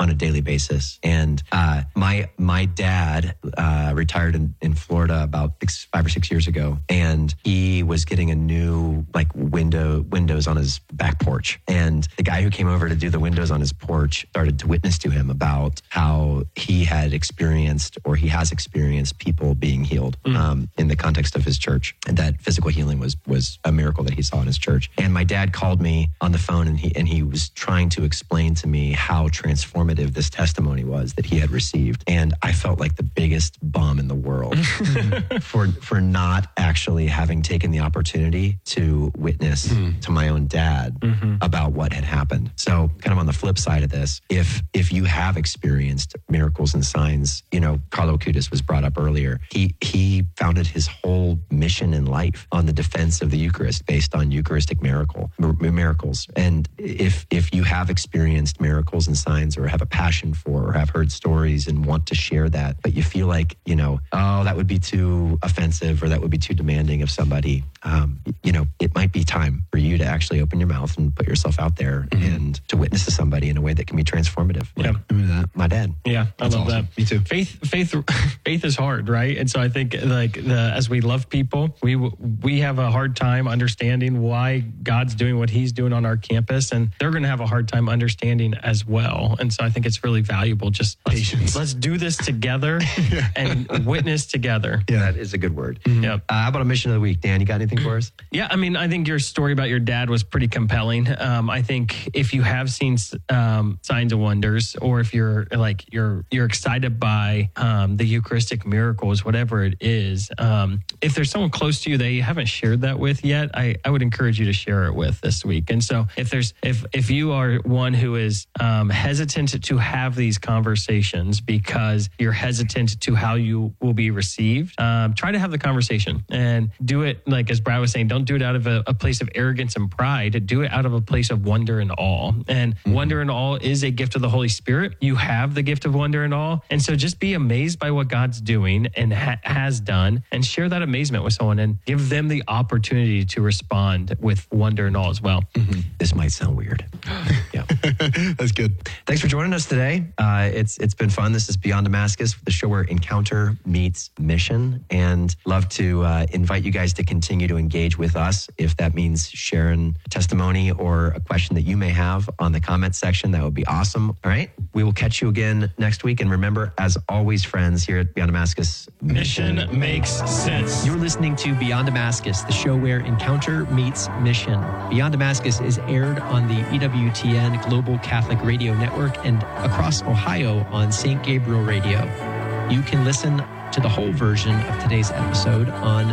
on a daily basis. And my dad retired in Florida about 5 or 6 years ago, and he was getting a new windows on his back porch. And the guy who came over to do the windows on his porch started to witness to him about how he had experienced, or he has experienced, people being healed in the context of his church, and that physical healing was a miracle that he saw in his church. And my dad called me on the phone, and he was trying to explain to me how transformative this testimony was that he had received. And I felt like the biggest bum in the world for not actually having taken the opportunity to witness to my own dad about what had happened. So kind of on the flip side of this, if you have experienced miracles and signs, Carlo Acutis was brought up earlier. He founded his whole mission in life on the defense of the Eucharist based on Eucharistic miracles. And if you have experienced miracles and signs, or have a passion for, or have heard stories and want to share that, but you feel like, that would be too offensive, or that would be too demanding of somebody, it might be time for you to actually open your mouth and put yourself out there and to witness to somebody in a way that can be transformative. Yeah. Remember that? My dad. Yeah, I love awesome. that. Me too. Faith is hard, right? And so I think as we love people, we have a hard time understanding why God's doing what he's doing on our campus, and they're going to have a hard time understanding as well. And so I think it's really valuable. Just Patience. Let's do this together and witness together. Yeah, that is a good word. Yep. How about a mission of the week? Dan, you got anything for us? Yeah, I think your story about your dad was pretty compelling. I think if you have seen signs and wonders, or if you're excited by the Eucharistic miracles, whatever it is, if there's someone close to you that you haven't shared that with yet, I would encourage you to share it with this week. And so if you are one who is hesitant to have these conversations because you're hesitant to how you will be received, try to have the conversation and do it, like as Brad was saying, don't do it out of a place of arrogance and pride. Do it out of a place of wonder and awe. And wonder and awe is a gift of the Holy Spirit. You have the gift of wonder and awe. And so just be amazed by what God's doing and has done, and share that amazement with someone and give them the opportunity to respond with wonder and awe as well. This might sound weird. Yeah. That's good. Thanks for joining us today. It's been fun. This is Beyond Damascus, the show where encounter meets mission, and love to invite you guys to continue to engage with us. If that means sharing a testimony or a question that you may have on the comment section, that would be awesome. All right. We will catch you again next week. And remember, as always, friends, here at Beyond Damascus, Mission makes sense. You're listening to Beyond Damascus, the show where encounter meets mission. Beyond Damascus is aired on the EWTN Global Catholic Radio Network and across Ohio on St. Gabriel Radio. You can listen to the whole version of today's episode on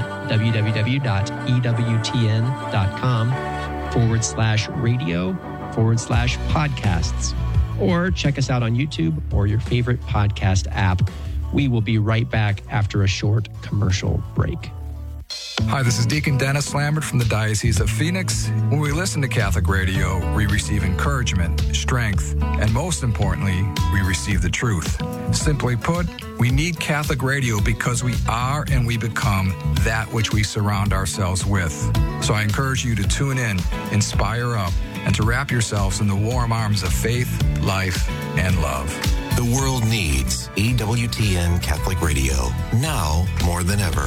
www.ewtn.com/radio/podcasts, or check us out on YouTube or your favorite podcast app. We will be right back after a short commercial break. Hi, this is Deacon Dennis Lambert from the Diocese of Phoenix. When we listen to Catholic radio, we receive encouragement, strength, and most importantly, we receive the truth. Simply put, we need Catholic radio because we are and we become that which we surround ourselves with. So I encourage you to tune in, inspire up, and to wrap yourselves in the warm arms of faith, life, and love. The world needs EWTN Catholic Radio, now more than ever.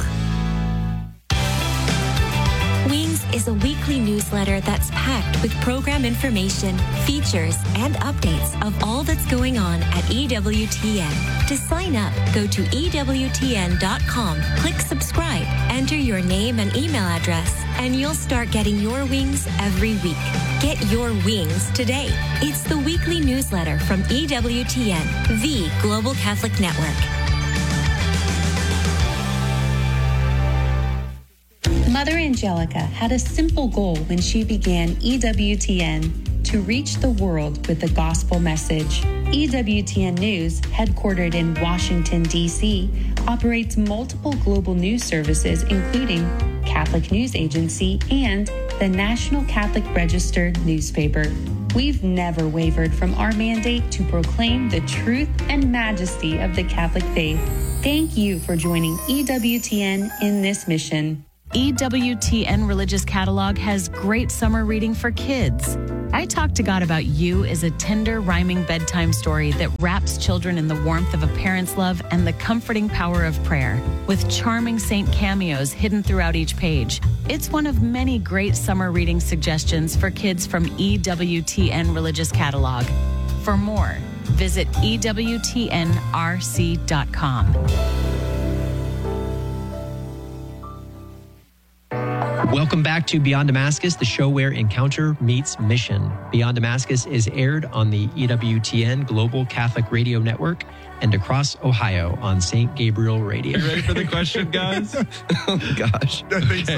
Wings is a weekly newsletter that's packed with program information, features, and updates of all that's going on at EWTN. To sign up, go to EWTN.com, click subscribe, enter your name and email address, and you'll start getting your wings every week. Get your wings today. It's the weekly newsletter from EWTN, the Global Catholic Network. Mother Angelica had a simple goal when she began EWTN: to reach the world with the gospel message. EWTN News, headquartered in Washington, D.C., operates multiple global news services, including Catholic News Agency and the National Catholic Register newspaper. We've never wavered from our mandate to proclaim the truth and majesty of the Catholic faith. Thank you for joining EWTN in this mission. EWTN Religious Catalog has great summer reading for kids. I Talk to God About You is a tender, rhyming bedtime story that wraps children in the warmth of a parent's love and the comforting power of prayer, with charming saint cameos hidden throughout each page. It's one of many great summer reading suggestions for kids from EWTN Religious Catalog. For more, visit EWTNRC.com. Welcome back to Beyond Damascus, the show where encounter meets mission. Beyond Damascus is aired on the EWTN Global Catholic Radio Network and across Ohio on St. Gabriel Radio. You ready for the question, guys? Oh, gosh. I think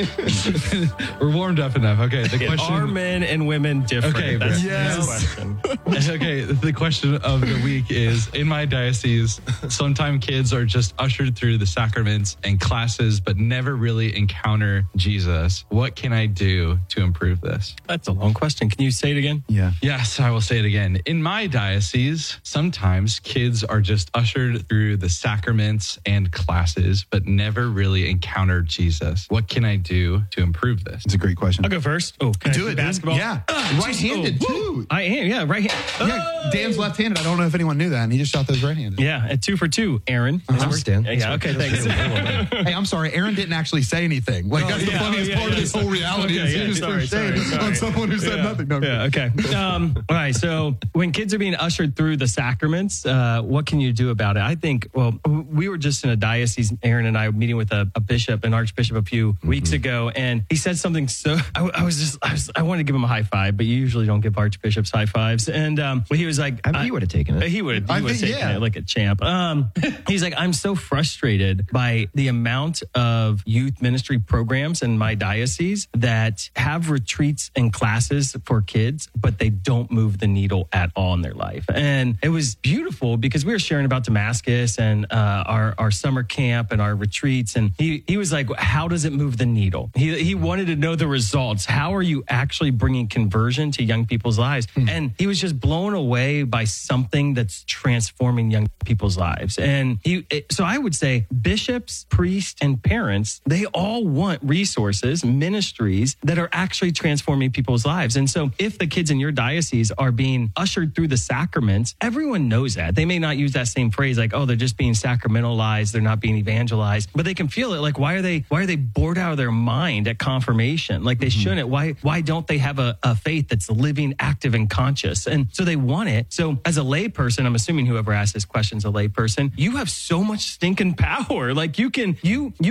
so. We're warmed up enough. Okay, the question... Are men and women different? Okay, That's yes. the question. Okay, the question of the week is, in my diocese, sometimes kids are just ushered through the sacraments and classes, but never really encounter Jesus. What can I do to improve this? That's a long question. Can you say it again? Yeah. Yes, I will say it again. In my diocese, sometimes kids are just ushered through the sacraments and classes, but never really encounter Jesus. What can I do to improve this? It's a great question. I'll go first. Oh, can Do I it, basketball? dude. Yeah. Right-handed, too. I am, yeah, right hand. Yeah, Dan's left-handed. I don't know if anyone knew that, and he just shot those right-handed. Yeah, at 2 for 2, Aaron. Thanks, Dan. Yeah, okay, thanks. Hey, I'm sorry. Aaron didn't actually say anything. Like, that's the funniest part of this whole reality is he just threw shade on someone who said nothing. No, yeah, okay. All right, so when kids are being ushered through the sacraments, what can you do about it? I think, well, we were just in a diocese, Aaron and I, meeting with a bishop, an archbishop a few weeks ago, and he said something so, I wanted to give him a high five, but you usually don't give archbishops high fives. And he was like, he would have taken it. He would have taken it like a champ. He's like, I'm so frustrated by the amount of youth ministry programs in my diocese that have retreats and classes for kids, but they don't move the needle at all in their life. And it was beautiful because we were sharing about Damascus and our summer camp and our retreats. And he was like, how does it move the needle? He wanted to know the results. How are you actually bringing conversion to young people's lives? And he was just blown away by something that's transforming young people's lives. And so I would say bishops, priests, and parents, they all want resources, ministries that are actually transforming people's lives. And so if the kids in your diocese are being ushered through the sacraments, everyone knows that. They may not use that same phrase like, oh, they're just being sacramentalized, they're not being evangelized, but they can feel it. Like, why are they bored out of their mind at confirmation? Like they shouldn't. Why don't they have a faith that's living, active, and conscious? And so they want it. So as a lay person, I'm assuming whoever asked this question is a lay person, you have so much stinking power. Like you can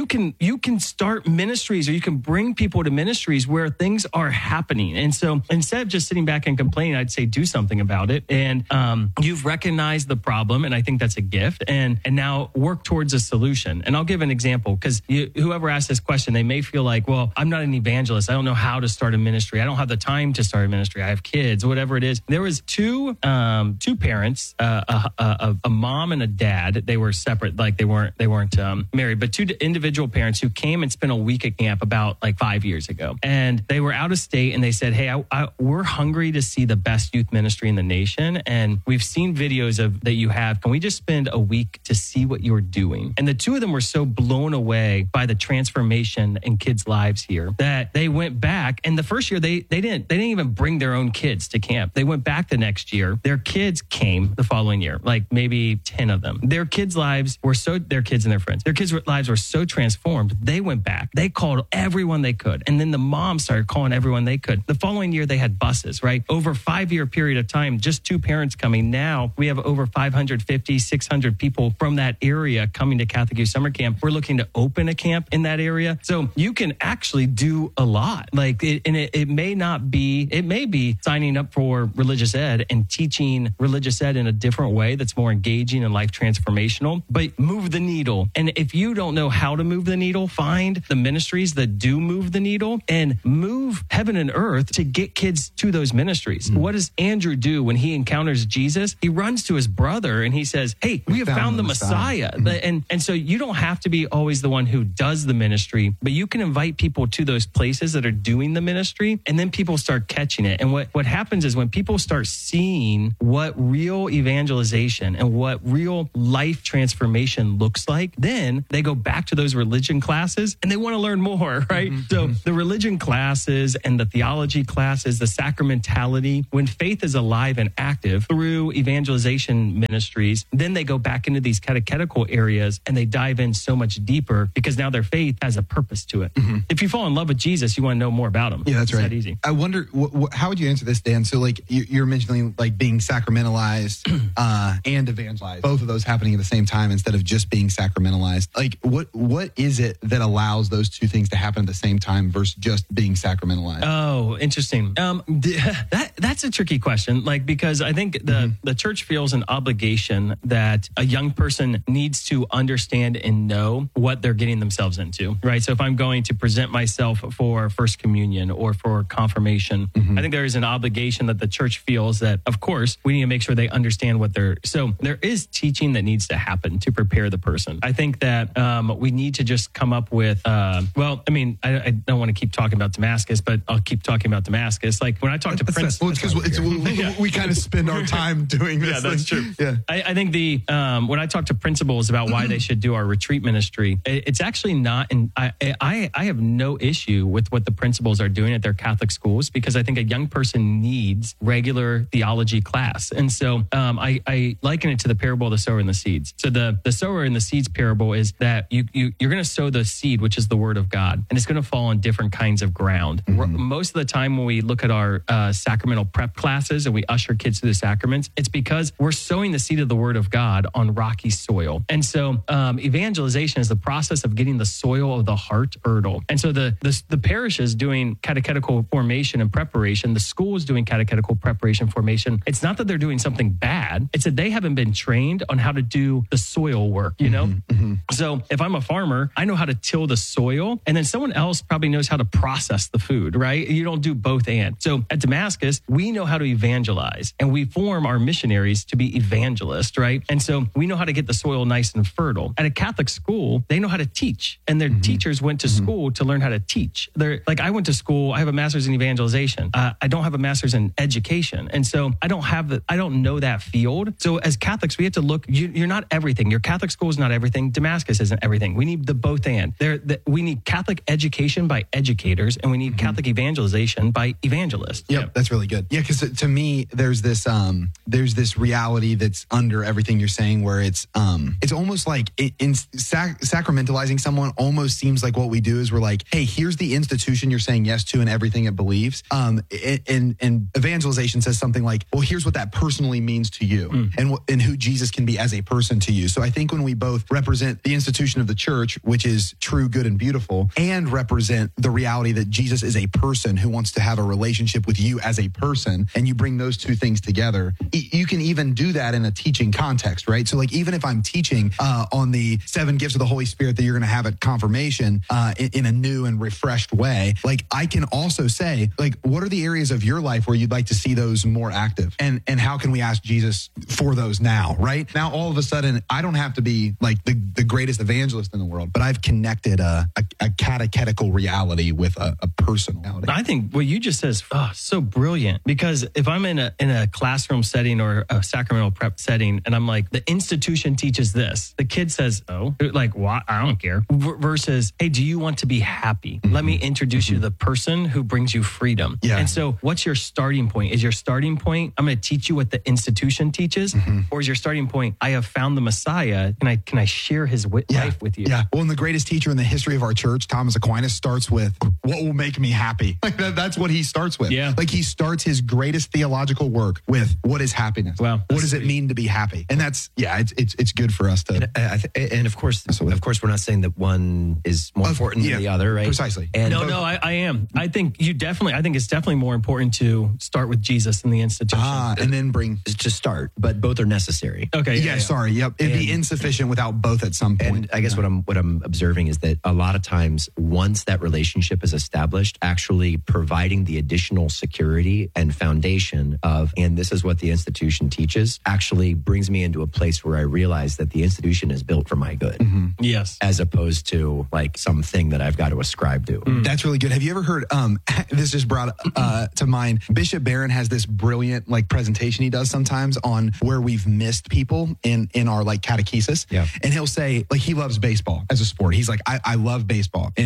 start ministries, or you can bring people to ministries where things are happening. And so instead of just sitting back and complaining, I'd say do something about it. And you've recognized the problem, and I think that's a gift. And now work towards a solution. And I'll give an example, because whoever asked this question, they may feel like, well, I'm not an evangelist. I don't know how to start a ministry. I don't have the time to start a ministry. I have kids, whatever it is. There was two parents, a mom and a dad. They were separate, like they weren't married, but two individual parents who came and spent a week at camp about like 5 years ago. And they were out of state, and they said, hey, we're hungry to see the best youth ministry in the nation. And we've seen videos that you have. Can we just spend a week to see what you're doing? And the two of them were so blown away by the transformation in kids' lives here that they went back. And the first year they didn't even bring their own kids to camp. They went back the next year. Their kids came the following year, like maybe 10 of them. Their kids' lives were their kids and their friends, their kids' lives were so transformed. They went back. They called everyone they could. And then the mom started calling everyone they could. The following year, they had buses, right? Over a 5-year period of time, just two parents coming. Now we have over 550, 600 people from that area coming to Catholic Youth Summer Camp. We're looking to open a camp in that area. So you can actually do a lot. Like it may be signing up for religious ed and teaching religious ed in a different way that's more engaging and life transformational, but move the needle. And if you don't know how to move the needle, find the ministries that do move the needle and move heaven and earth to get kids to those ministries. What does Andrew do when he encounters Jesus? He runs to his brother and he says, hey, we have found the Messiah. And so you don't have to be always the one who does the ministry, but you can invite people to those places that are doing the ministry, and then people start catching it. And what happens is when people start seeing what real evangelization and what real life transformation looks like, then they go back to those religion classes and they want to learn more. are, right? So the religion classes and the theology classes, the sacramentality, when faith is alive and active through evangelization ministries, then they go back into these catechetical areas and they dive in so much deeper because now their faith has a purpose to it. If you fall in love with Jesus, you want to know more about him. Yeah, that's it's right. That easy. I wonder, how would you answer this, Dan? So, like, you're mentioning like being sacramentalized and evangelized, both of those happening at the same time instead of just being sacramentalized. Like, what is it that allows those two things to happen at the same time versus just being sacramentalized? Oh, interesting. That's a tricky question. Like, because I think the church feels an obligation that a young person needs to understand and know what they're getting themselves into, right? So if I'm going to present myself for First Communion or for confirmation, I think there is an obligation that the church feels that, of course, we need to make sure they understand what they're. So there is teaching that needs to happen to prepare the person. I think that we need to just come up with, I don't want to keep talking about Damascus, but I'll keep talking about Damascus. Like when I talk to Prince. Well, because we kind of spend our time doing this. Yeah, that's true. Yeah. I think when I talk to principals about why they should do our retreat ministry, it's actually not, and I have no issue with what the principals are doing at their Catholic schools because I think a young person needs regular theology class. And so I liken it to the parable of the sower and the seeds. So the sower and the seeds parable is that you're going to sow the seed, which is the word of God, and it's going to fall on different kinds of ground. Most of the time when we look at our sacramental prep classes and we usher kids through the sacraments, it's because we're sowing the seed of the word of God on rocky soil. And so evangelization is the process of getting the soil of the heart fertile. And so the parish is doing catechetical formation and preparation. The school is doing catechetical preparation formation. It's not that they're doing something bad. It's that they haven't been trained on how to do the soil work, you know? So if I'm a farmer, I know how to till the soil, and then someone else probably knows how to process the food, right? You don't do both and. So at Damascus, we know how to evangelize, and we form our missionaries to be evangelists, right? And so we know how to get the soil nice and fertile. At a Catholic school, they know how to teach, and their teachers went to school to learn how to teach. They're like, I went to school, I have a master's in evangelization. I don't have a master's in education. And so I don't know that field. So as Catholics, we have to look, you're not everything. Your Catholic school is not everything. Damascus isn't everything. We need the both and. We need Catholic education by educators, and we need Catholic evangelization by evangelists. Yep, that's really good. Yeah, because to me, there's this reality that's under everything you're saying, where it's almost like sacramentalizing someone almost seems like what we do is we're like, hey, here's the institution you're saying yes to and everything it believes. And evangelization says something like, well, here's what that personally means to you and who Jesus can be as a person to you. So I think when we both represent the institution of the church, which is true, good, and beautiful, and represent the reality that Jesus is a person who wants to have a relationship with you as a person, and you bring those two things together, you can even do that in a teaching context, right? So like, even if I'm teaching on the 7 gifts of the Holy Spirit that you're going to have at confirmation in a new and refreshed way, like I can also say, like, what are the areas of your life where you'd like to see those more active? And how can we ask Jesus for those now, right? Now, all of a sudden, I don't have to be like the greatest evangelist in the world, but I've connected a catechetical reality with a personal reality. I think what you just said is so brilliant, because if I'm in a classroom setting or a sacramental prep setting, and I'm like, the institution teaches this, the kid says, oh, like, what? I don't care. Versus, hey, do you want to be happy? Let me introduce you to the person who brings you freedom. Yeah. And so what's your starting point? Is your starting point, I'm going to teach you what the institution teaches? Or is your starting point, I have found the Messiah, and can I share his life with you? Yeah. Well, and the greatest teacher in the history of our church, Thomas Aquinas, starts with, what will make me happy? Like that's what he starts with. Yeah. Like he starts his greatest theological work with, what is happiness? Wow. What does it mean to be happy? And that's, it's good for us to. And of course, we're not saying that one is more important than the other, right? Precisely. And I am. I think it's definitely more important to start with Jesus in the institution. And then bring to start, but both are necessary. Okay. Yeah. Sorry. Yep. It'd be insufficient without both at some point. And I guess what I'm observing is that a lot of times, once that relationship is established, actually providing the additional security and foundation of, and this is what the institution teaches, actually brings me into a place where I realize that the institution is built for my good. Yes. As opposed to like something that I've got to ascribe to. That's really good. Have you ever heard, this just brought to mind, Bishop Barron has this brilliant like presentation he does sometimes on where we've missed people in our like catechesis. Yeah. And he'll say, like, he loves baseball as a sport. He's like, I love baseball.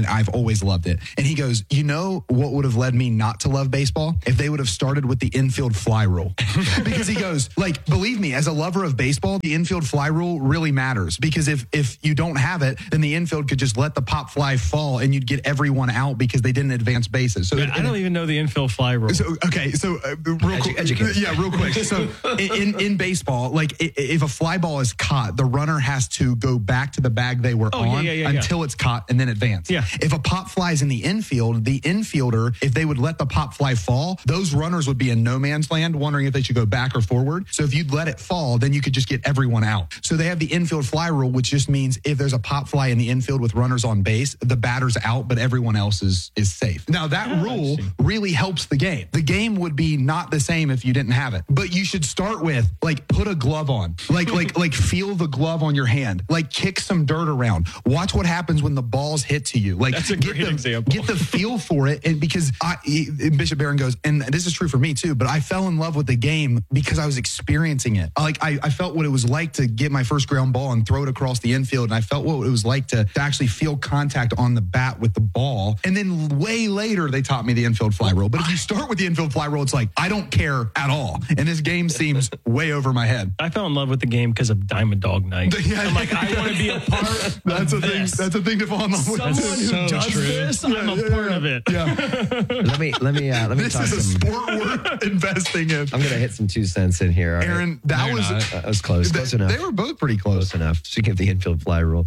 and I've always loved it. And he goes, you know what would have led me not to love baseball? If they would have started with the infield fly rule. Because he goes, like, believe me, as a lover of baseball, the infield fly rule really matters. Because if you don't have it, then the infield could just let the pop fly fall and you'd get everyone out because they didn't advance bases. So I don't even know the infield fly rule. So, okay, so real quick. So in baseball, like if a fly ball is caught, the runner has to go back to the bag they were on until it's caught and then advance. Yeah. If a pop flies in the infield, the infielder, if they would let the pop fly fall, those runners would be in no man's land, wondering if they should go back or forward. So if you'd let it fall, then you could just get everyone out. So they have the infield fly rule, which just means if there's a pop fly in the infield with runners on base, the batter's out, but everyone else is safe. Now that rule really helps the game. The game would be not the same if you didn't have it. But you should start with, like, put a glove on. Like feel the glove on your hand. Like, kick some dirt around. Watch what happens when the balls hit to you. Like, that's a great example. Get the feel for it. And because Bishop Barron goes, and this is true for me too, but I fell in love with the game because I was experiencing it. Like, I felt what it was like to get my first ground ball and throw it across the infield. And I felt what it was like to actually feel contact on the bat with the ball. And then way later, they taught me the infield fly rule. But if you start with the infield fly rule, it's like, I don't care at all. And this game seems way over my head. I fell in love with the game because of Diamond Dog Night. I'm like, I want to be a part of That's a this. thing to fall in love with. Someone who does this, I'm a part of it. Yeah. Let me This talk is a some. sport worth investing in. I'm gonna hit some 2 cents in here. All right. Aaron, that was close. Close enough. They were both pretty close. Enough. Speaking of the infield fly rule.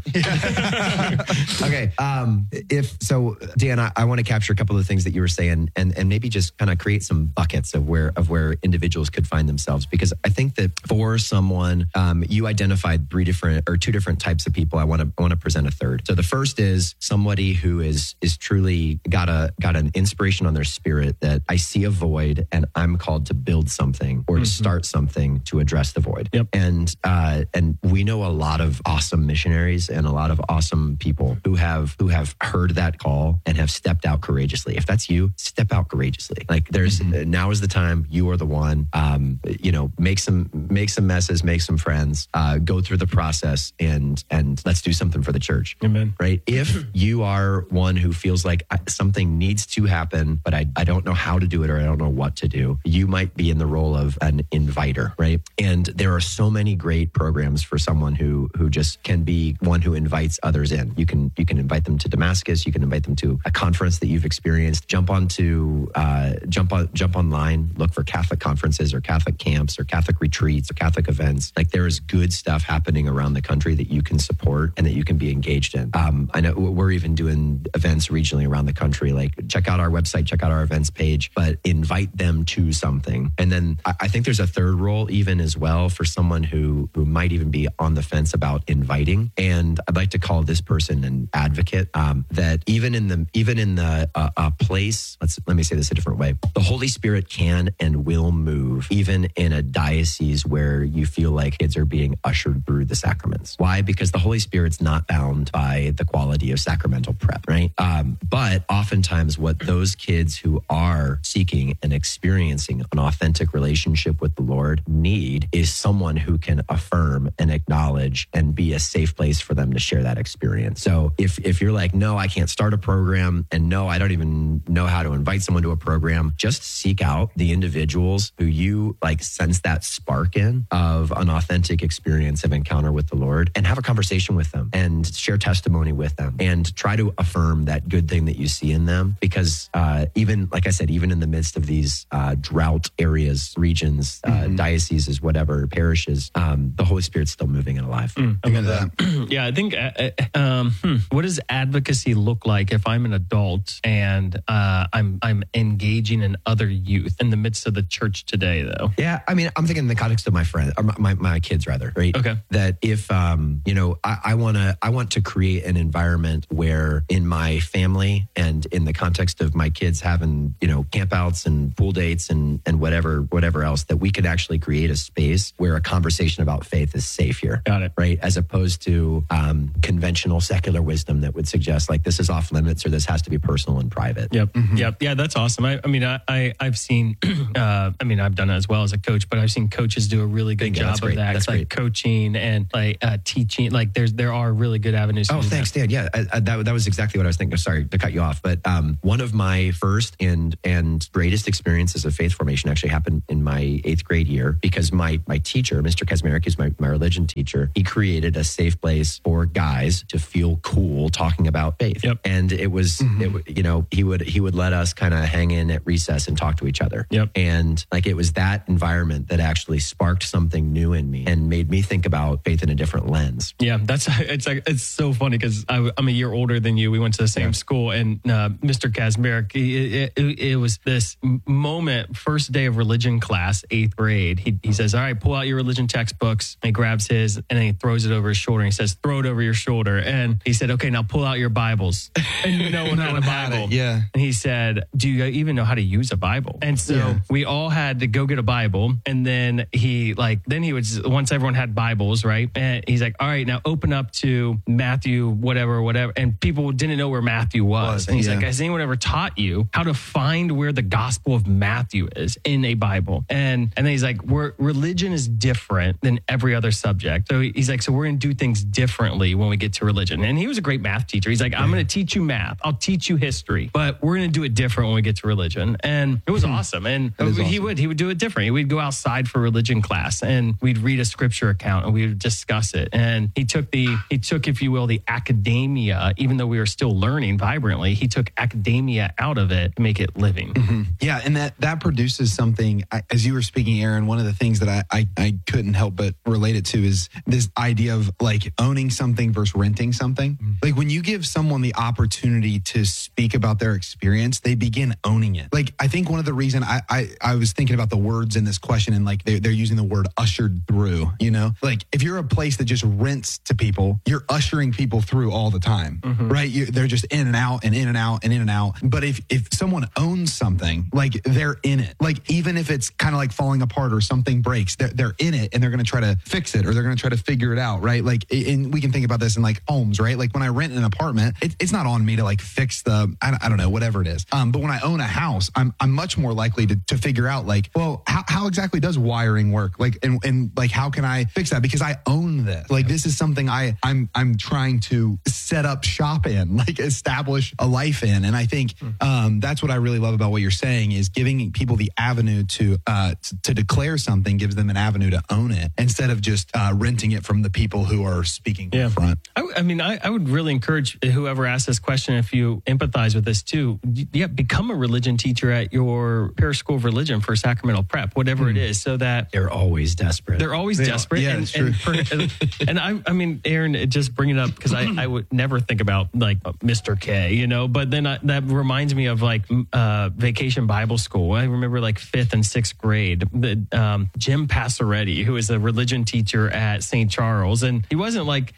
Okay. Dan, I want to capture a couple of things that you were saying, and maybe just kind of create some buckets of where individuals could find themselves, because I think that for someone, you identified two different types of people. I want to present a third. So the first is somebody who is truly got an inspiration on their spirit that I see a void and I'm called to build something or to start something to address the void. Yep. And we know a lot of awesome missionaries and a lot of awesome people who have heard that call and have stepped out courageously. If that's you, step out courageously. Like now is the time. You are the one. Make some messes, make some friends, go through the process, and let's do something for the church. Amen. Right? If you are one who feels like something needs to happen, but I don't know how to do it or I don't know what to do, you might be in the role of an inviter, right? And there are so many great programs for someone who just can be one who invites others in. You can invite them to Damascus. You can invite them to a conference that you've experienced. Jump online, look for Catholic conferences or Catholic camps or Catholic retreats or Catholic events. Like, there is good stuff happening around the country that you can support and that you can be engaged in. I know we're even doing events regionally around the country. Like, check out our website, check out our events page, but invite them to something. And then I think there's a third role even as well for someone who might even be on the fence about inviting. And I'd like to call this person an advocate. That even in the place, let me say this a different way. The Holy Spirit can and will move even in a diocese where you feel like kids are being ushered through the sacraments. Why? Because the Holy Spirit's not bound by the quality of sacramental prep, right? But oftentimes what those kids who are seeking and experiencing an authentic relationship with the Lord need is someone who can affirm and acknowledge and be a safe place for them to share that experience. So if you're like, no, I can't start a program, and no, I don't even know how to invite someone to a program, just seek out the individuals who you like sense that spark in of an authentic experience of encounter with the Lord, and have a conversation with them and share testimony with them and try to affirm that good thing that you see in them. Because even, like I said, even in the midst of these drought areas, regions, dioceses, whatever, parishes, the Holy Spirit's still moving and alive. I get that. Yeah, I think, what does advocacy look like if I'm an adult and I'm engaging in other youth in the midst of the church today, though? Yeah, I mean, I'm thinking in the context of my friend, or my kids rather, right? Okay. That if I want to create an environment where in my family and in the context of my kids having campouts and pool dates and whatever else, that we could actually create a space where a conversation about faith is safe here. Got it. Right, as opposed to conventional secular wisdom that would suggest like this is off limits or this has to be personal and private. Yep. Yep. Yeah, that's awesome. I've seen. I've done it as well as a coach, but I've seen coaches do a really good job of that. That's like great. Coaching and like teaching. Like there are really good avenues. Oh, thanks, Dan. Yeah, that was exactly what I was thinking. Sorry to cut you off, but one of my first and greatest experiences of faith formation actually happened in my 8th grade year, because my teacher, Mr. Kazmarek, who's my religion teacher, he created a safe place for guys to feel cool talking about faith. Yep. And it was, he would let us kind of hang in at recess and talk to each other. Yep. And like, it was that environment that actually sparked something new in me and made me think about faith in a different lens. Yeah, it's so funny because I'm a year older than you. We went to the same school, and Mr. Kazmarek, it was this moment, first day of religion class, 8th grade. He says, all right, pull out your religion textbooks. And he grabs his and then he throws it over his shoulder. And he says, throw it over your shoulder. And he said, okay, now pull out your Bibles. And no one had a Bible. Yeah. And he said, do you even know how to use a Bible? And so we all had to go get a Bible. And then he would, once everyone had Bibles, right? And he's like, all right, now open up to Matthew, whatever. And people didn't know where Matthew was. And he's like, has anyone ever taught you how to find where the Gospel of Matthew is in a Bible? And then he's like, religion is different than every other subject. So he's like, so we're going to do things differently when we get to religion. And he was a great math teacher. He's like, I'm going to teach you math. I'll teach you history, but we're going to do it different when we get to religion. And it was awesome. And he would do it different. We'd go outside for religion class and we'd read a scripture account and we would discuss it. And he took, if you will, the academia, even though we were still learning vibrantly, he took academia out of it to make it living. Mm-hmm. Yeah. And that produces something, as you were speaking, Aaron, one of the things that I couldn't help but relate it to is this idea of like owning something versus renting something. Mm-hmm. Like when you give someone the opportunity to speak about their experience, they begin owning it. Like, I think one of the reason I was thinking about the words in this question, and like they're using the word ushered through, like if you're a place that just rents to people, you're ushering people through all the time, right? They're just in and out and in and out and in and out. But if someone owns something, like they're in it, like even if it's kind of like falling apart or something breaks, they're in it and they're going to try to fix it or they're going to try to figure it out, right? Like, and we can think about this in like homes, right? Like when I rent an apartment, it's not on me to like fix I don't know, whatever it is. But when I own a house, I'm much more likely to figure out like, well, how exactly does wiring work? Like, and like, how can I fix that? Because I own this. Like, this is something I'm trying to set up shop in, like establish a life in. And I think that's what I really love about what you're saying is giving people the avenue to declare something gives them an avenue to own it instead of just renting it from the people who are speaking in front. I would really encourage whoever asked this question, if you empathize with this too, become a religion teacher at your parish school of religion for Sacramento Prep, whatever it is, so that they're always desperate. They're always desperate. Yeah, it's true. And I mean, Aaron, just bring it up because I would never think about like Mr. K, but then that reminds me of like Vacation Bible School. I remember like 5th and 6th grade, Jim Passaretti, who is a religion teacher at St. Charles. And he wasn't like,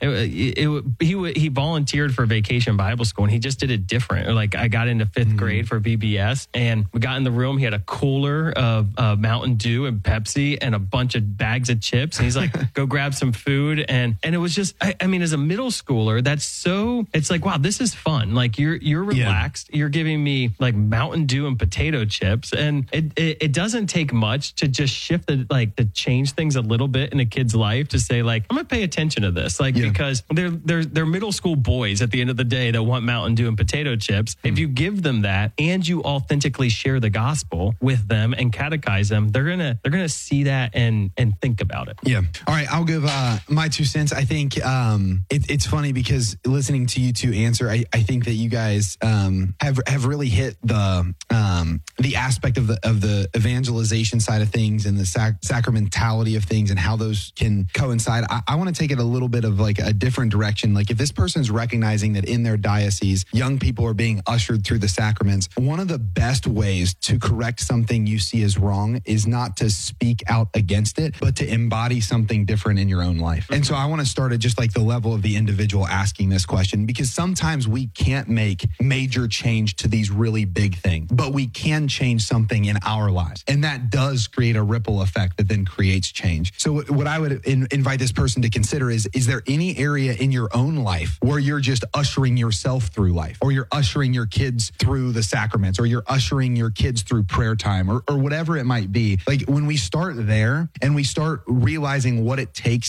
he volunteered for Vacation Bible School and he just did it different. Like I got into 5th grade for VBS and we got in the room. He had a cooler of Mountain Dew and Pepsi and a bunch of bags of chips. And he's like, go grab some food. And it was just, I mean, as a middle schooler, it's like, wow, this is fun. Like you're relaxed. You're giving me like Mountain Dew and potato chips. And it doesn't take much to just shift to change things a little bit in a kid's life to say like, I'm going to pay attention to this. Like, because they're middle school boys at the end of the day that want Mountain Dew and potato chips. If you give them that and you authentically share the gospel with them and catechize them, they're gonna see that and think about it. Yeah. All right. I'll give my 2 cents. I think it's funny because listening to you two answer, I think that you guys have really hit the aspect of the evangelization side of things and the sacramentality of things and how those can coincide. I want to take it a little bit of like a different direction. Like if this person's recognizing that in their diocese, young people are being ushered through the sacraments, one of the best ways to correct something you see as wrong is not to speak out against it, but to embody something different in your own life. And so I want to start at just like the level of the individual asking this question, because sometimes we can't make major change to these really big things, but we can change something in our lives. And that does create a ripple effect that then creates change. So what I would invite this person to consider is there any area in your own life where you're just ushering yourself through life, or you're ushering your kids through the sacraments, or you're ushering your kids through prayer time, or whatever it might be? Like when we start there and we start realizing what it takes to get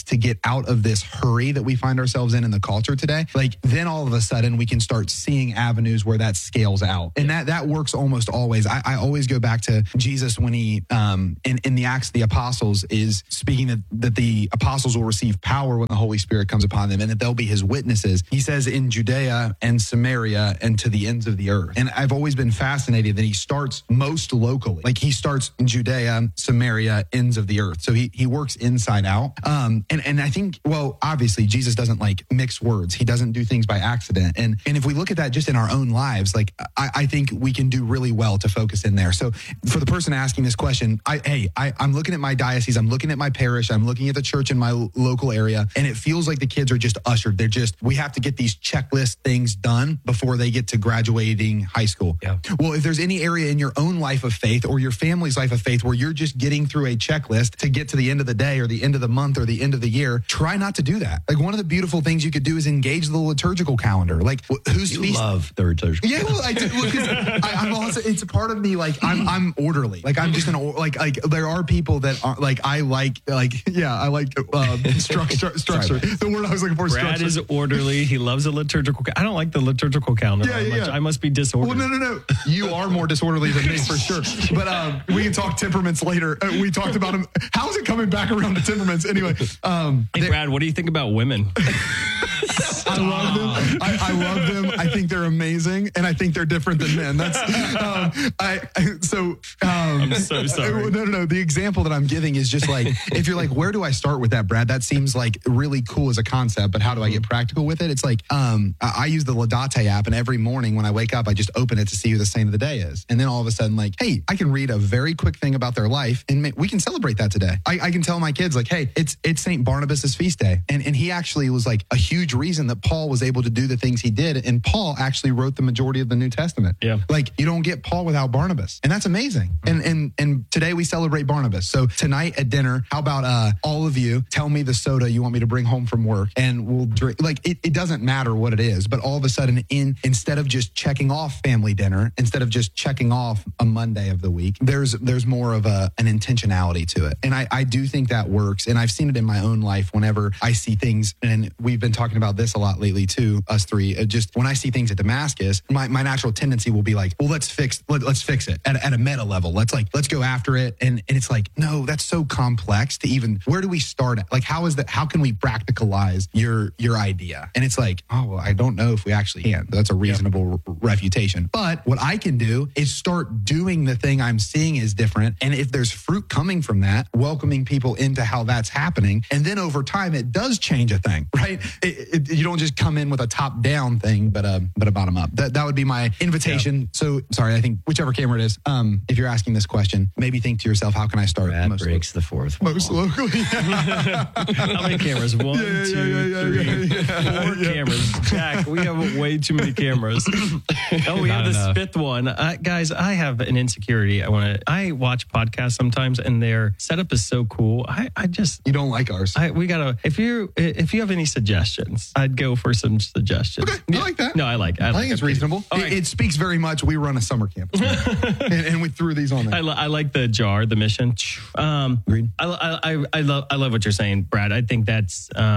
out of this hurry that we find ourselves in the culture today, like then all of a sudden we can start seeing avenues where that scales out. And that works almost always. I always go back to Jesus when he, in the Acts of the Apostles, is speaking that the apostles will receive power when the Holy Spirit comes upon them and that they'll be his witnesses. He says in Judea and Samaria and to the ends of the earth. And I've always been fascinated that he starts most locally. Like he starts in Judea, Samaria, ends of the earth. So he works inside out. And I think, well, obviously Jesus doesn't like mix words. He doesn't do things by accident. And if we look at that just in our own lives, like I think we can do really well to focus in there. So for the person asking this question, I'm looking at my diocese, I'm looking at my parish, I'm looking at the church in my local area, and it feels like the kids are just ushered. We have to get these checklist things done before they get to graduating high school. Yeah. Well, if there's any area in your own life of faith or your family's life of faith where you're just getting through a checklist to get to the end of the day or the end of the month or the end of the year, try not to do that. Like one of the beautiful things you could do is engage the liturgical calendar. Like who's you love the liturgical? Yeah, well, I do. I'm also, it's a part of me. Like I'm orderly. Like I'm just like there are people that are like I like structure. The word I was looking for. Brad is orderly. He loves a liturgical. I don't like the liturgical calendar. Yeah. I must be disorderly. Well, no. You are more disorderly than me for sure. But we can talk temperaments later. We talked about them. How is it coming back around to temperaments? Anyway. Hey, Brad, what do you think about women? I love them. I love them. I think they're amazing, and I think they're different than men. That's I'm so sorry. No. The example that I'm giving is just like if you're like, where do I start with that, Brad? That seems like really cool as a concept, but how do I get practical with it? It's like I use the Laudate app, and every morning when I wake up, I just open it to see who the saint of the day is, and then all of a sudden, like, hey, I can read a very quick thing about their life, and we can celebrate that today. I can tell my kids like, hey, it's Saint Barnabas's feast day, and he actually was like a huge reason that Paul was able to do the things he did, and Paul actually wrote the majority of the New Testament. Yeah, like you don't get Paul without Barnabas, and that's amazing. And today we celebrate Barnabas. So tonight at dinner, how about all of you tell me the soda you want me to bring home from work, and we'll drink. Like it doesn't matter what it is, but all of a sudden, instead of just checking off family dinner, instead of just checking off a Monday of the week, there's more of an intentionality to it, and I do think that works, and I've seen it in my own life whenever I see things, and we've been talking about this a lot lately too, us three. Just when I see things at Damascus, my natural tendency will be like, well, let's fix it at a meta level. Let's go after it, and it's like, no, that's so complex to even. Where do we start at? Like, how can we practicalize your idea? And it's like, oh, well, I don't know if we actually can. That's a reasonable refutation. But what I can do is start doing the thing I'm seeing is different, and if there's fruit coming from that, welcoming people into how that's happening, and then over time it does change a thing, right? You don't just come in with a top-down thing, but a bottom-up. That would be my invitation. Yeah. So, sorry, I think whichever camera it is, if you're asking this question, maybe think to yourself, how can I start? Brad breaks the fourth wall. Most locally. How many cameras? One, two, three, 4 cameras. Jack, we have way too many cameras. Oh, we have this fifth one. Guys, I have an insecurity. I watch podcasts sometimes, and their setup is so cool. You don't like ours. If you have any suggestions, I'd go for some suggestions. Okay, I like that. No, I like I think it's reasonable. Right. It speaks very much. We run a summer camp, and we threw these on there. I like the jar, the mission. Green. I love what you're saying, Brad. I think that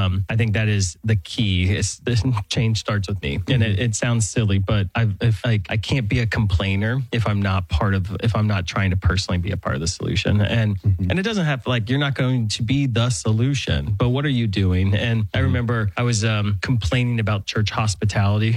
is the key. The change starts with me, and it sounds silly, but I can't be a complainer if I'm not trying to personally be a part of the solution, and it doesn't have you're not going to be the solution, but what are you doing? And I remember I was complaining about church hospitality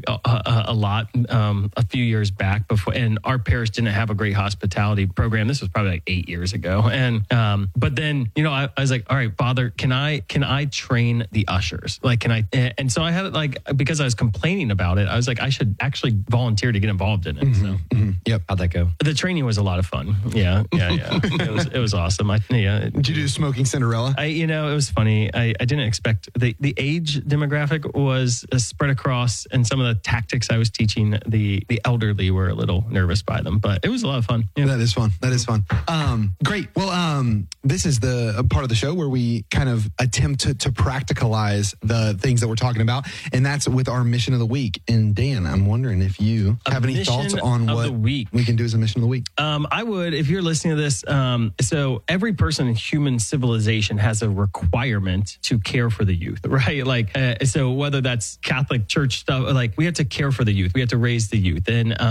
a lot a few years back before, and our parish didn't have a great hospitality program. This was probably like 8 years ago, and but then I was like, all right, Father, can I train the ushers? Like, can I? And so I had it because I was complaining about it, I was like, I should actually volunteer to get involved in it. Yep. How'd that go? The training was a lot of fun. Yeah. It was awesome. Did you do Smoking Cinderella? It was funny. I didn't expect the age demographic demographic was spread across, and some of the tactics I was teaching, the elderly were a little nervous by them, but it was a lot of fun. Yeah. That is fun. Great. Well, this is the part of the show where we kind of attempt to practicalize the things that we're talking about, and that's with our mission of the week. And Dan, I'm wondering if you have any thoughts on what we can do as a mission of the week. I would, if you're listening to this, so every person in human civilization has a requirement to care for the youth, right? Like, so whether that's Catholic Church stuff, like we have to care for the youth, we have to raise the youth,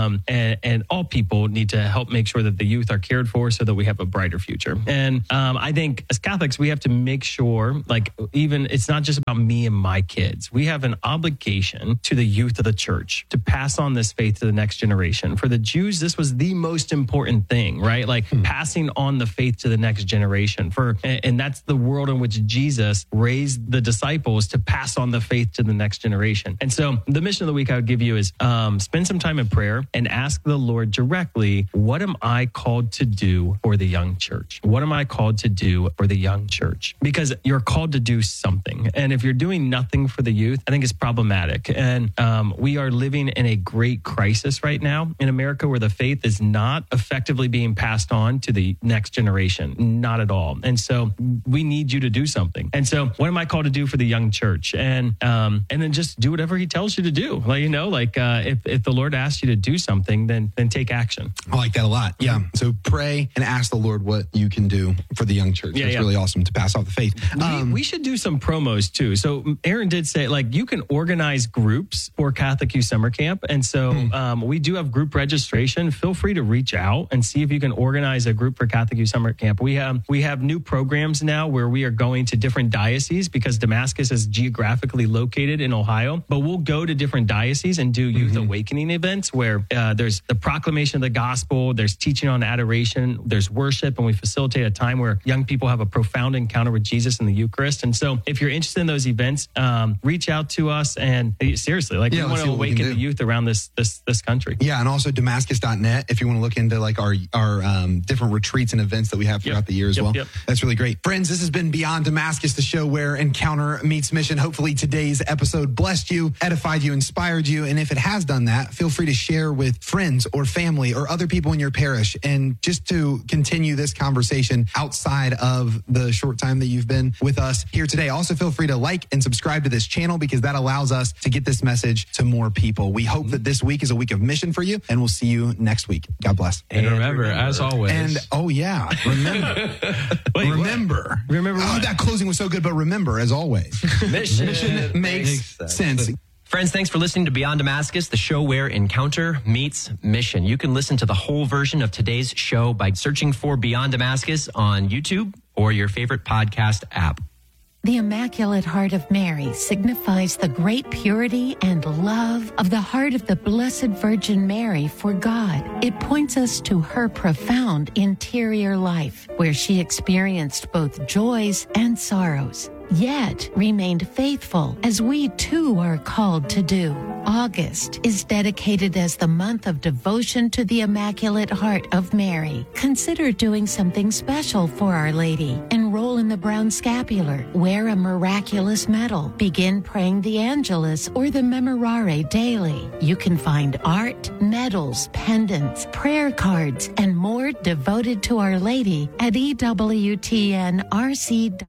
and all people need to help make sure that the youth are cared for so that we have a brighter future. And I think as Catholics, we have to make sure, like, even it's not just about me and my kids. We have an obligation to the youth of the church to pass on this faith to the next generation. For the Jews, this was the most important thing, right? Like passing on the faith to the next generation. And that's the world in which Jesus raised the disciples to pass on the faith to the next generation. And so the mission of the week I would give you is spend some time in prayer and ask the Lord directly, what am I called to do for the young church? What am I called to do for the young church? Because you're called to do something. And if you're doing nothing for the youth, I think it's problematic. And we are living in a great crisis right now in America where the faith is not effectively being passed on to the next generation. Not at all. And so we need you to do something. And so what am I called to do for the young church? And then just do whatever he tells you to do. Like, if the Lord asks you to do something, then take action. I like that a lot. Yeah. So pray and ask the Lord what you can do for the young church. It's really awesome to pass off the faith. We should do some promos too. So Aaron did say, like, you can organize groups for Catholic Youth Summer Camp. And so we do have group registration. Feel free to reach out and see if you can organize a group for Catholic Youth Summer Camp. We have new programs now where we are going to different dioceses because Damascus is geographically located in Ohio. But we'll go to different dioceses and do youth awakening events where there's the proclamation of the gospel, there's teaching on adoration, there's worship, and we facilitate a time where young people have a profound encounter with Jesus in the Eucharist. And so if you're interested in those events, reach out to us. And seriously, like, we want to awaken the youth around this country. Yeah, and also Damascus.net if you want to look into like our different retreats and events that we have throughout the year as well. That's really great. Friends, this has been Beyond Damascus, the show where encounter meets mission. Hopefully today's episode blessed you, edified you, inspired you. And if it has done that, feel free to share with friends or family or other people in your parish. And just to continue this conversation outside of the short time that you've been with us here today, also feel free to like and subscribe to this channel because that allows us to get this message to more people. We hope that this week is a week of mission for you, and we'll see you next week. God bless. And remember, as always. And remember. Remember. Oh, that closing was so good, but remember, as always. Mission makes sense. Friends, thanks for listening to Beyond Damascus, the show where encounter meets mission. You can listen to the whole version of today's show by searching for Beyond Damascus on YouTube or your favorite podcast app. The Immaculate Heart of Mary signifies the great purity and love of the heart of the Blessed Virgin Mary for God. It points us to her profound interior life, where she experienced both joys and sorrows, yet remained faithful, as we too are called to do. August is dedicated as the month of devotion to the Immaculate Heart of Mary. Consider doing something special for Our Lady. Enroll in the Brown Scapular, wear a miraculous medal, begin praying the Angelus or the Memorare daily. You can find art, medals, pendants, prayer cards, and more devoted to Our Lady at EWTNRC.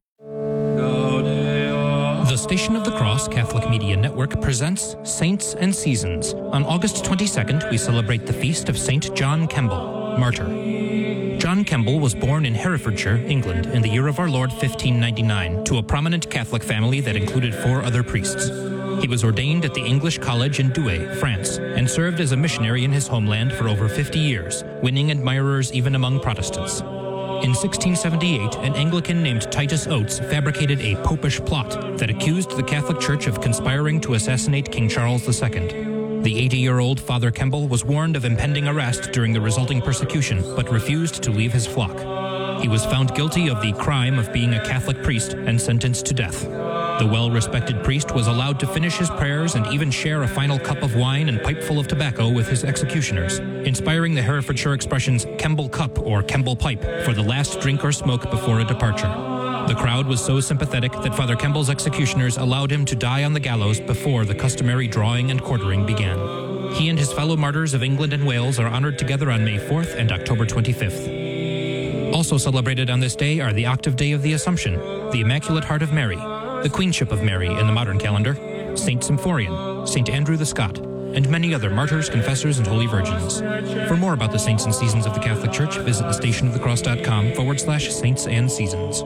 The Station of the Cross Catholic Media Network presents Saints and Seasons. On August 22nd, we celebrate the feast of St. John Kemble, martyr. John Kemble was born in Herefordshire, England, in the year of our Lord 1599, to a prominent Catholic family that included 4 other priests. He was ordained at the English College in Douai, France, and served as a missionary in his homeland for over 50 years, winning admirers even among Protestants. In 1678, an Anglican named Titus Oates fabricated a popish plot that accused the Catholic Church of conspiring to assassinate King Charles II. The 80-year-old Father Kemble was warned of impending arrest during the resulting persecution, but refused to leave his flock. He was found guilty of the crime of being a Catholic priest and sentenced to death. The well-respected priest was allowed to finish his prayers and even share a final cup of wine and pipeful of tobacco with his executioners, inspiring the Herefordshire expressions Kemble Cup or Kemble Pipe for the last drink or smoke before a departure. The crowd was so sympathetic that Father Kemble's executioners allowed him to die on the gallows before the customary drawing and quartering began. He and his fellow martyrs of England and Wales are honored together on May 4th and October 25th. Also celebrated on this day are the Octave Day of the Assumption, the Immaculate Heart of Mary, the Queenship of Mary in the modern calendar, Saint Symphorian, Saint Andrew the Scot, and many other martyrs, confessors, and holy virgins. For more about the saints and seasons of the Catholic Church, visit thestationofthecross.com/saints and seasons.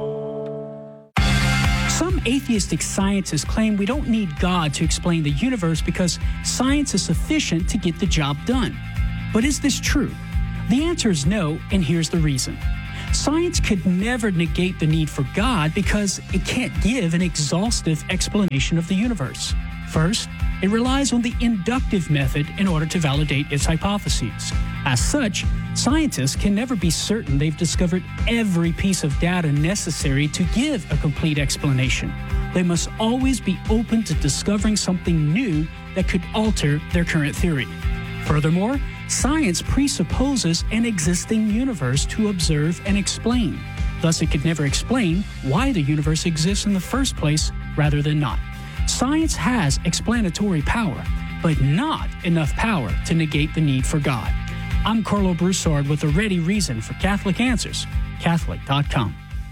Some atheistic scientists claim we don't need God to explain the universe because science is sufficient to get the job done. But is this true? The answer is no, and here's the reason. Science could never negate the need for God because it can't give an exhaustive explanation of the universe. First, it relies on the inductive method in order to validate its hypotheses. As such, scientists can never be certain they've discovered every piece of data necessary to give a complete explanation. They must always be open to discovering something new that could alter their current theory. Furthermore, science presupposes an existing universe to observe and explain. Thus, it could never explain why the universe exists in the first place rather than not. Science has explanatory power, but not enough power to negate the need for God. I'm Carlo Broussard with a ready reason for Catholic Answers, Catholic.com.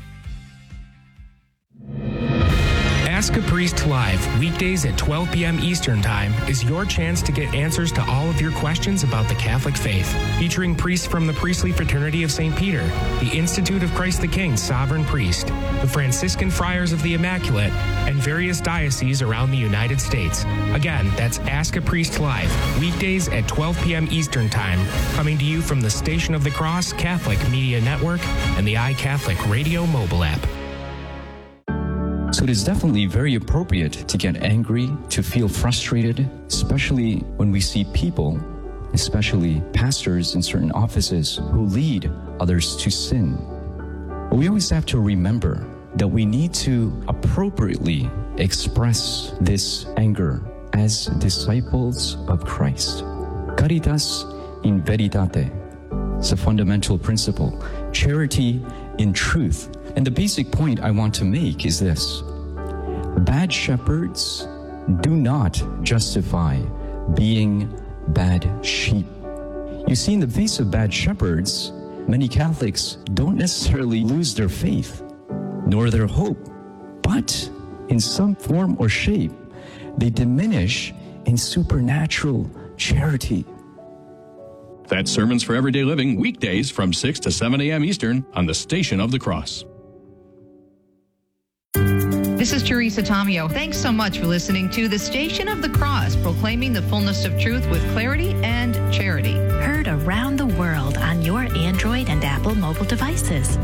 Ask a Priest Live, weekdays at 12 p.m. Eastern Time, is your chance to get answers to all of your questions about the Catholic faith. Featuring priests from the Priestly Fraternity of St. Peter, the Institute of Christ the King Sovereign Priest, the Franciscan Friars of the Immaculate, and various dioceses around the United States. Again, that's Ask a Priest Live, weekdays at 12 p.m. Eastern Time, coming to you from the Station of the Cross Catholic Media Network and the iCatholic Radio mobile app. So it is definitely very appropriate to get angry, to feel frustrated, especially when we see people, especially pastors in certain offices, who lead others to sin. But we always have to remember that we need to appropriately express this anger as disciples of Christ. Caritas in veritate. It's a fundamental principle. Charity in truth. And the basic point I want to make is this. Bad shepherds do not justify being bad sheep. You see, in the face of bad shepherds, many Catholics don't necessarily lose their faith, nor their hope, but in some form or shape, they diminish in supernatural charity. That's Sermons for Everyday Living, weekdays from 6 to 7 a.m. Eastern on the Station of the Cross. This is Teresa Tomeo. Thanks so much for listening to the Station of the Cross, proclaiming the fullness of truth with clarity and charity. Heard around the world on your Android and Apple mobile devices.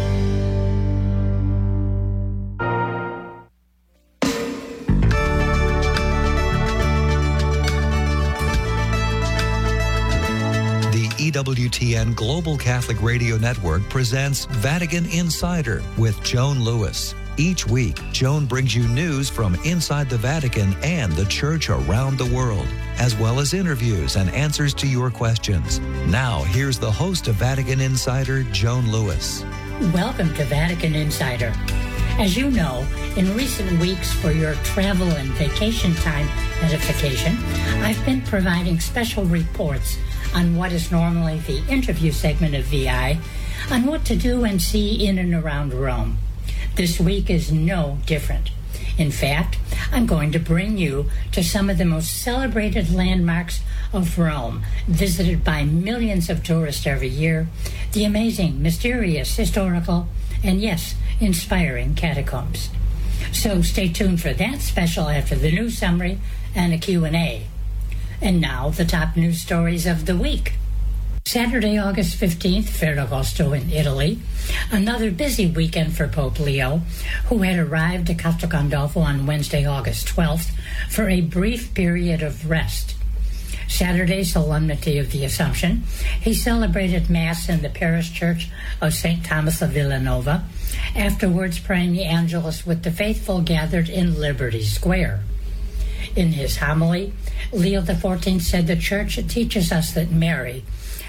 The EWTN Global Catholic Radio Network presents Vatican Insider with Joan Lewis. Each week, Joan brings you news from inside the Vatican and the Church around the world, as well as interviews and answers to your questions. Now, here's the host of Vatican Insider, Joan Lewis. Welcome to Vatican Insider. As you know, in recent weeks for your travel and vacation time edification, I've been providing special reports on what is normally the interview segment of VI, on what to do and see in and around Rome. This week is no different. In fact, I'm going to bring you to some of the most celebrated landmarks of Rome, visited by millions of tourists every year, the amazing, mysterious, historical, and yes, inspiring catacombs. So stay tuned for that special after the news summary and a Q&A. And now, the top news stories of the week. Saturday, August 15th, Ferragosto in Italy. Another busy weekend for Pope Leo, who had arrived at Castel Gandolfo on Wednesday, August 12th, for a brief period of rest. Saturday, Solemnity of the Assumption. He celebrated Mass in the parish church of St. Thomas of Villanova, afterwards praying the Angelus with the faithful gathered in Liberty Square. In his homily, Leo XIV said the Church teaches us that Mary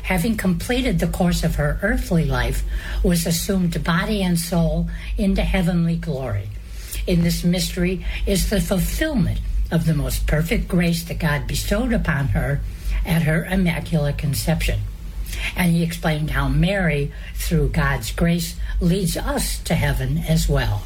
having completed the course of her earthly life, was assumed body and soul into heavenly glory. In this mystery is the fulfillment of the most perfect grace that God bestowed upon her at her Immaculate Conception. And he explained how Mary, through God's grace, leads us to heaven as well.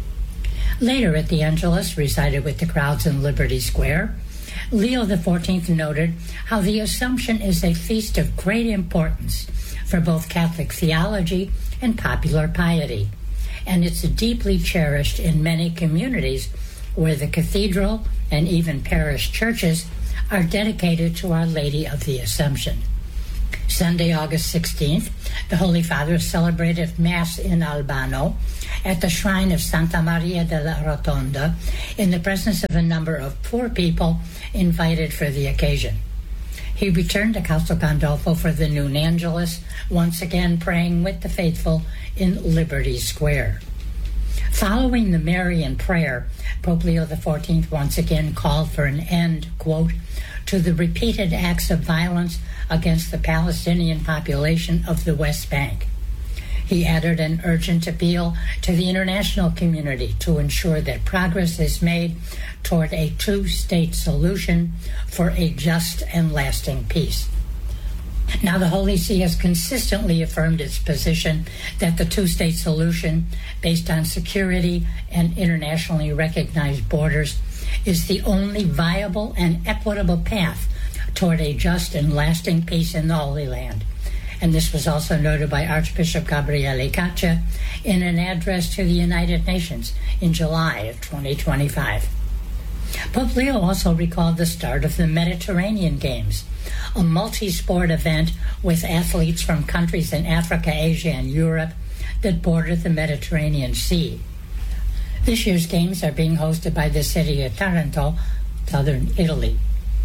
Later at the Angelus, recited with the crowds in Liberty Square, Leo XIV noted how the Assumption is a feast of great importance for both Catholic theology and popular piety, and it's deeply cherished in many communities where the cathedral and even parish churches are dedicated to Our Lady of the Assumption. Sunday, August 16th, the Holy Father celebrated Mass in Albano at the shrine of Santa Maria della Rotonda in the presence of a number of poor people invited for the occasion. He returned to Castel Gandolfo for the noon Angelus, once again praying with the faithful in Liberty Square. Following the Marian prayer, Pope Leo XIV once again called for an end, quote, to the repeated acts of violence against the Palestinian population of the West Bank. He added an urgent appeal to the international community to ensure that progress is made toward a two-state solution for a just and lasting peace. Now, the Holy See has consistently affirmed its position that the two-state solution, based on security and internationally recognized borders, is the only viable and equitable path toward a just and lasting peace in the Holy Land. And this was also noted by Archbishop Gabriele Caccia in an address to the United Nations in July of 2025. Pope Leo also recalled the start of the Mediterranean Games, a multi-sport event with athletes from countries in Africa, Asia, and Europe that border the Mediterranean Sea. This year's games are being hosted by the city of Taranto, southern Italy.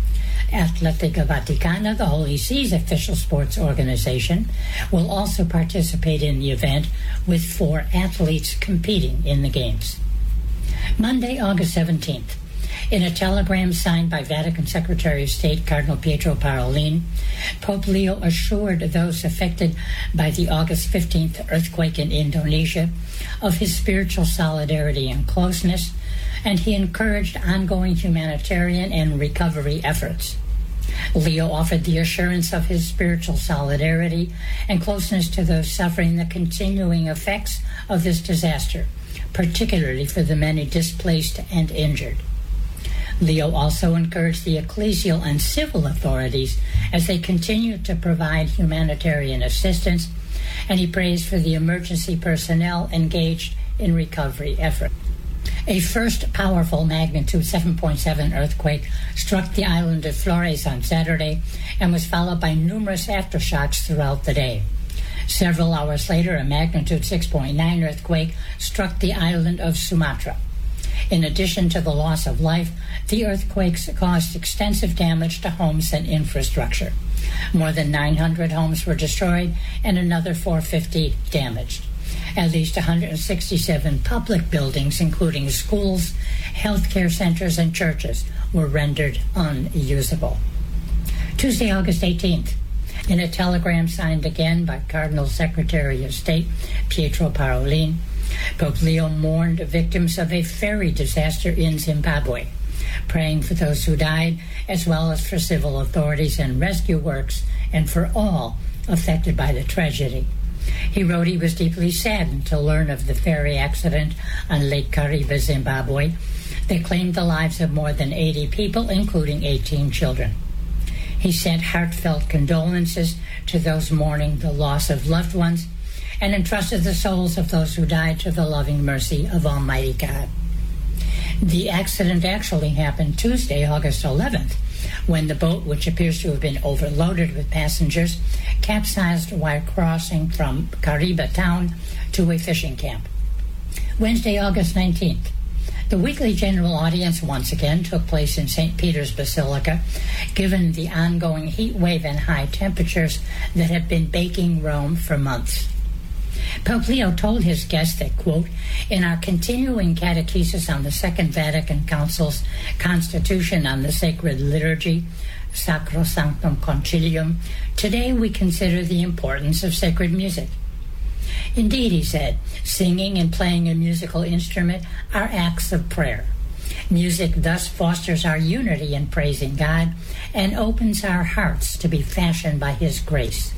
Atletica Vaticana, the Holy See's official sports organization, will also participate in the event with 4 athletes competing in the games. Monday, August 17th, in a telegram signed by Vatican Secretary of State Cardinal Pietro Parolin, Pope Leo assured those affected by the August 15th earthquake in Indonesia of his spiritual solidarity and closeness, and he encouraged ongoing humanitarian and recovery efforts. Leo offered the assurance of his spiritual solidarity and closeness to those suffering the continuing effects of this disaster, particularly for the many displaced and injured. Leo also encouraged the ecclesial and civil authorities as they continue to provide humanitarian assistance, and he praised for the emergency personnel engaged in recovery efforts. A first powerful magnitude 7.7 earthquake struck the island of Flores on Saturday and was followed by numerous aftershocks throughout the day. Several hours later, a magnitude 6.9 earthquake struck the island of Sumatra. In addition to the loss of life, the earthquakes caused extensive damage to homes and infrastructure. More than 900 homes were destroyed and another 450 damaged. At least 167 public buildings, including schools, healthcare centers, and churches, were rendered unusable. Tuesday, August 18th, in a telegram signed again by Cardinal Secretary of State Pietro Parolin, Pope Leo mourned victims of a ferry disaster in Zimbabwe, praying for those who died, as well as for civil authorities and rescue works, and for all affected by the tragedy. He wrote he was deeply saddened to learn of the ferry accident on Lake Kariba, Zimbabwe, that claimed the lives of more than 80 people, including 18 children. He sent heartfelt condolences to those mourning the loss of loved ones and entrusted the souls of those who died to the loving mercy of Almighty God. The accident actually happened Tuesday, August 11th, when the boat, which appears to have been overloaded with passengers, capsized while crossing from Kariba town to a fishing camp. Wednesday, August 19th, the weekly general audience once again took place in St. Peter's Basilica, given the ongoing heat wave and high temperatures that have been baking Rome for months. Pope Leo told his guests that, quote, in our continuing catechesis on the Second Vatican Council's Constitution on the Sacred Liturgy, Sacrosanctum Concilium, today we consider the importance of sacred music. Indeed, he said, singing and playing a musical instrument are acts of prayer. Music thus fosters our unity in praising God and opens our hearts to be fashioned by His grace.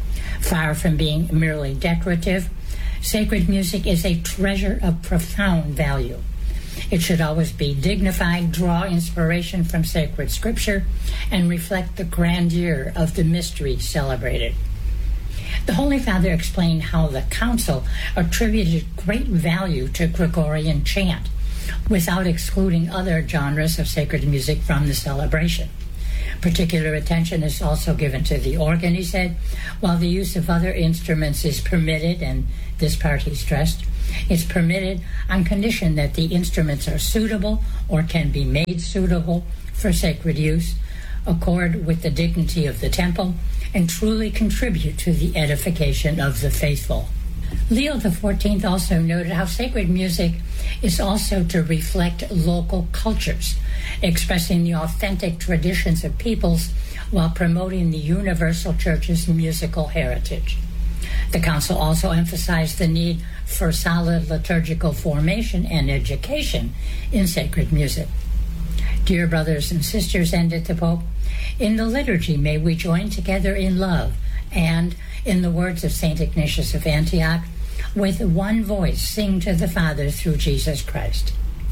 Far from being merely decorative, sacred music is a treasure of profound value. It should always be dignified, draw inspiration from sacred scripture, and reflect the grandeur of the mystery celebrated. The Holy Father explained how the Council attributed great value to Gregorian chant, without excluding other genres of sacred music from the celebration. Particular attention is also given to the organ, he said, while the use of other instruments is permitted, and this part he stressed, it's permitted on condition that the instruments are suitable or can be made suitable for sacred use, accord with the dignity of the temple, and truly contribute to the edification of the faithful. Leo XIV also noted how sacred music is also to reflect local cultures, expressing the authentic traditions of peoples while promoting the universal church's musical heritage. The Council also emphasized the need for solid liturgical formation and education in sacred music. Dear brothers and sisters, ended the Pope, in the liturgy may we join together in love and, in the words of St. Ignatius of Antioch, with one voice sing to the Father through Jesus Christ.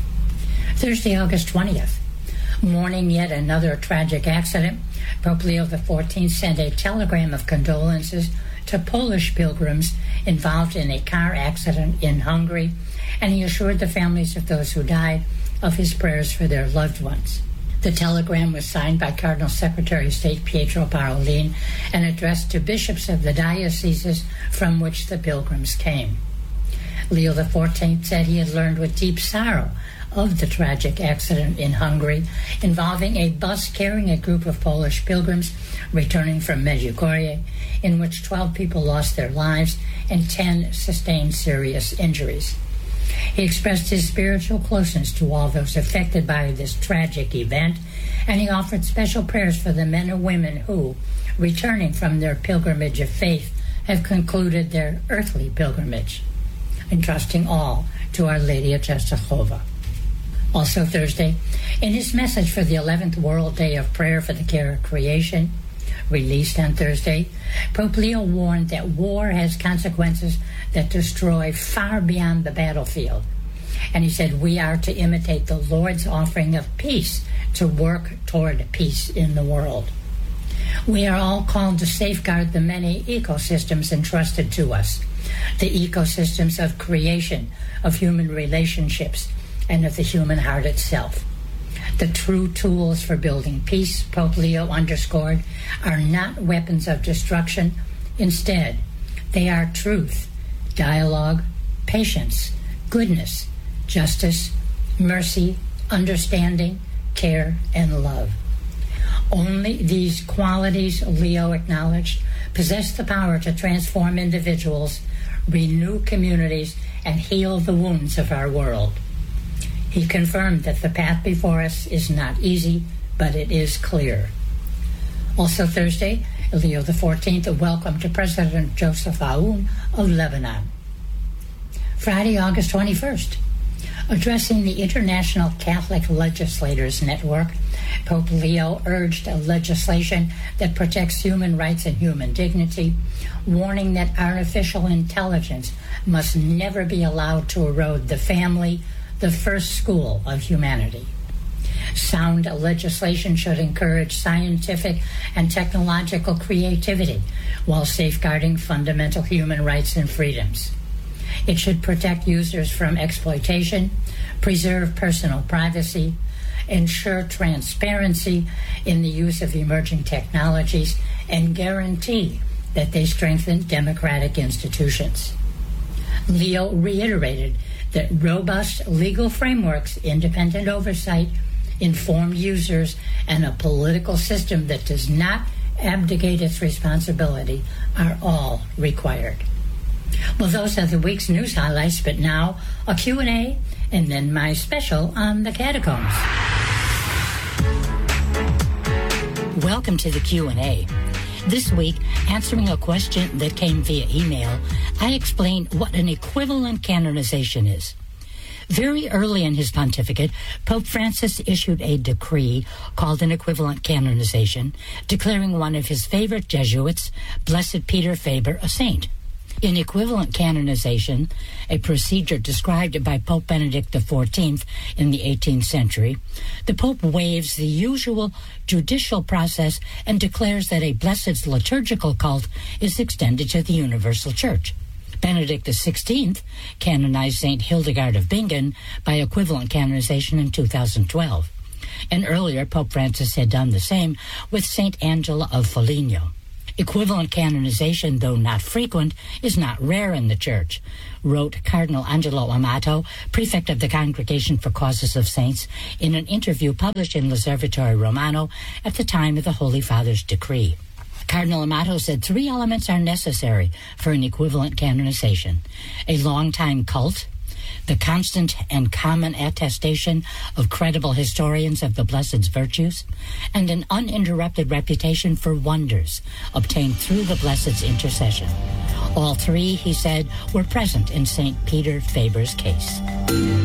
Thursday, August 20th. Mourning yet another tragic accident, Pope Leo XIV sent a telegram of condolences to Polish pilgrims involved in a car accident in Hungary, and he assured the families of those who died of his prayers for their loved ones. The telegram was signed by Cardinal Secretary of State Pietro Parolin and addressed to bishops of the dioceses from which the pilgrims came. Leo XIV said he had learned with deep sorrow of the tragic accident in Hungary involving a bus carrying a group of Polish pilgrims returning from Medjugorje, in which 12 people lost their lives and 10 sustained serious injuries. He expressed his spiritual closeness to all those affected by this tragic event, and he offered special prayers for the men and women who, returning from their pilgrimage of faith, have concluded their earthly pilgrimage, entrusting all to Our Lady of Czestochowa. Also Thursday, in his message for the 11th World Day of Prayer for the Care of Creation, released on Thursday, Pope Leo warned that war has consequences that destroy far beyond the battlefield. And he said we are to imitate the Lord's offering of peace to work toward peace in the world. We are all called to safeguard the many ecosystems entrusted to us, the ecosystems of creation, of human relationships, and of the human heart itself. The true tools for building peace, Pope Leo underscored, are not weapons of destruction. Instead, they are truth, dialogue, patience, goodness, justice, mercy, understanding, care, and love. Only these qualities, Leo acknowledged, possess the power to transform individuals, renew communities, and heal the wounds of our world. He confirmed that the path before us is not easy, but it is clear. Also Thursday, Leo XIV welcomed President Joseph Aoun of Lebanon. Friday, August 21st. Addressing the International Catholic Legislators Network, Pope Leo urged a legislation that protects human rights and human dignity, warning that artificial intelligence must never be allowed to erode the family, the first school of humanity. Sound legislation should encourage scientific and technological creativity while safeguarding fundamental human rights and freedoms. It should protect users from exploitation, preserve personal privacy, ensure transparency in the use of emerging technologies, and guarantee that they strengthen democratic institutions. Leo reiterated that robust legal frameworks, independent oversight, informed users, and a political system that does not abdicate its responsibility are all required. Well, those are the week's news highlights, but now a Q&A and then my special on the catacombs. Welcome to the Q&A. This week, answering a question that came via email, I explained what an equivalent canonization is. Very early in his pontificate, Pope Francis issued a decree called an equivalent canonization, declaring one of his favorite Jesuits, Blessed Peter Faber, a saint. In equivalent canonization, a procedure described by Pope Benedict XIV in the 18th century, the Pope waives the usual judicial process and declares that a blessed's liturgical cult is extended to the universal church. Benedict XVI canonized St. Hildegard of Bingen by equivalent canonization in 2012. And earlier, Pope Francis had done the same with St. Angela of Foligno. Equivalent canonization, though not frequent, is not rare in the Church, wrote Cardinal Angelo Amato, prefect of the Congregation for Causes of Saints, in an interview published in L'Osservatore Romano at the time of the Holy Father's decree. Cardinal Amato said 3 elements are necessary for an equivalent canonization: a long-time cult, the constant and common attestation of credible historians of the Blessed's virtues, and an uninterrupted reputation for wonders obtained through the Blessed's intercession. All 3, he said, were present in St. Peter Faber's case.